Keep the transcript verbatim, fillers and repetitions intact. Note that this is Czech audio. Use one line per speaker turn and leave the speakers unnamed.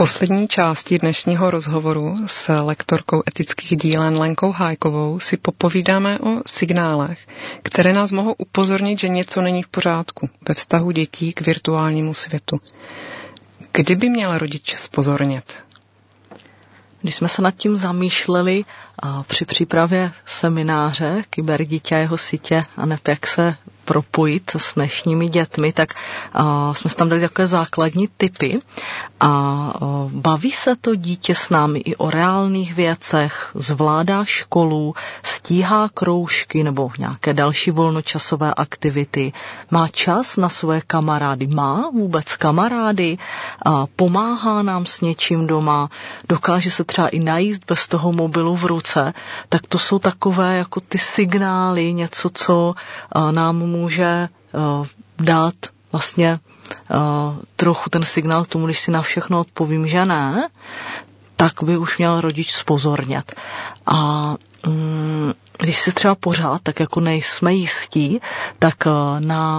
poslední části dnešního rozhovoru s lektorkou etických dílen Lenkou Hájkovou si popovídáme o signálech, které nás mohou upozornit, že něco není v pořádku ve vztahu dětí k virtuálnímu světu. Kdy by měl rodič zpozornět?
Když jsme se nad tím zamýšleli a při přípravě semináře Kyberdítě a jeho sítě a neb jak se propojit s dnešními dětmi, tak uh, jsme si tam dali takové základní tipy a uh, baví se to dítě s námi i o reálných věcech, zvládá školu, stíhá kroužky nebo nějaké další volnočasové aktivity, má čas na své kamarády, má vůbec kamarády, uh, pomáhá nám s něčím doma, dokáže se třeba i najíst bez toho mobilu v ruce, tak to jsou takové jako ty signály, něco, co uh, nám může uh, dát vlastně uh, trochu ten signál tomu, když si na všechno odpovím, že ne, tak by už měl rodič zpozornět. A um, když si třeba pořád tak jako nejsme jistí, tak uh, na